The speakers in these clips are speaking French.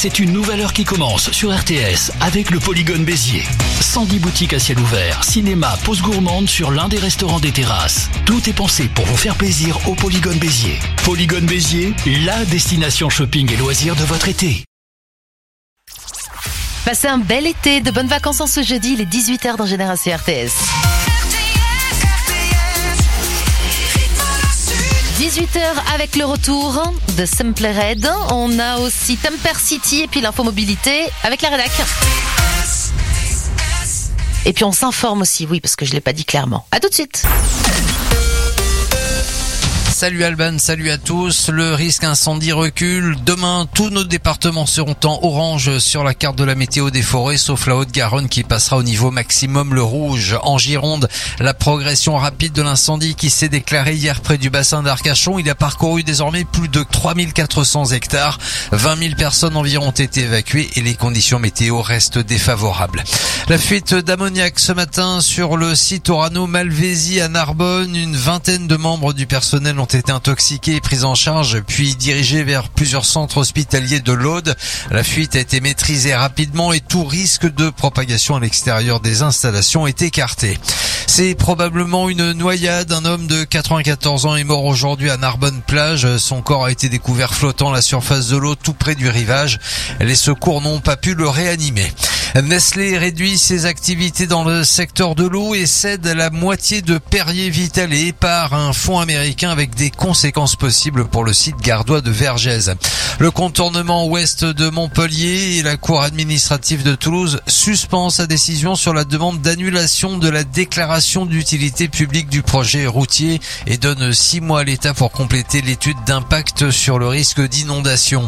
c'est une nouvelle heure qui commence sur RTS avec le Polygone Béziers. 110 boutiques à ciel ouvert, cinéma, pause gourmande sur l'un des restaurants des terrasses. Tout est pensé pour vous faire plaisir au Polygone Béziers. Polygone Béziers, la destination shopping et loisirs de votre été. Passez un bel été, de bonnes vacances en ce jeudi, il est 18h dans Génération RTS. 18h avec le retour de Simple Red. On a aussi Temper City et puis l'info mobilité avec la rédac. Et puis on s'informe aussi, oui, parce que je l'ai pas dit clairement. À tout de suite. Salut Alban, salut à tous. Le risque incendie recule. Demain, tous nos départements seront en orange sur la carte de la météo des forêts, sauf la Haute-Garonne qui passera au niveau maximum le rouge. En Gironde, la progression rapide de l'incendie qui s'est déclaré hier près du bassin d'Arcachon. Il a parcouru désormais plus de 3400 hectares. 20 000 personnes environ ont été évacuées et les conditions météo restent défavorables. La fuite d'ammoniac ce matin sur le site Orano-Malvézy à Narbonne. Une vingtaine de membres du personnel ont été intoxiqués et pris en charge, puis dirigés vers plusieurs centres hospitaliers de l'Aude. La fuite a été maîtrisée rapidement et tout risque de propagation à l'extérieur des installations est écarté. C'est probablement une noyade. Un homme de 94 ans est mort aujourd'hui à Narbonne-Plage. Son corps a été découvert flottant à la surface de l'eau tout près du rivage. Les secours n'ont pas pu le réanimer. Nestlé réduit ses activités dans le secteur de l'eau et cède la moitié de Perrier Vitalé par un fonds américain avec des conséquences possibles pour le site gardois de Vergès. Le contournement ouest de Montpellier et la cour administrative de Toulouse suspend sa décision sur la demande d'annulation de la déclaration d'utilité publique du projet routier et donne 6 mois à l'État pour compléter l'étude d'impact sur le risque d'inondation.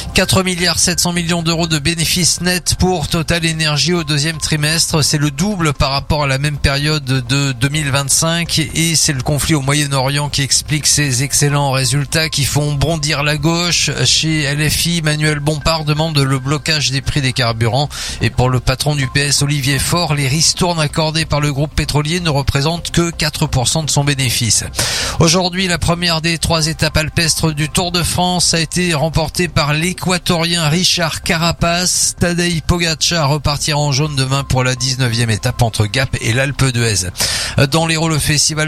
4,7 milliards d'euros de bénéfices nets pour Total Energy au deuxième trimestre. C'est le double par rapport à la même période de 2025 et c'est le conflit au Moyen-Orient qui explique ces excellents résultats qui font bondir la gauche. Chez LFI, Manuel Bompard demande le blocage des prix des carburants et pour le patron du PS, Olivier Faure, les ristournes accordées par le groupe pétrolier ne représentent que 4% de son bénéfice. Aujourd'hui, la première des 3 étapes alpestres du Tour de France a été remportée par l'Équatorien Richard Carapaz. Tadej Pogačar repartira en jaune demain pour la 19e étape entre Gap et l'Alpe d'Huez. Dans l'Hérault, le festival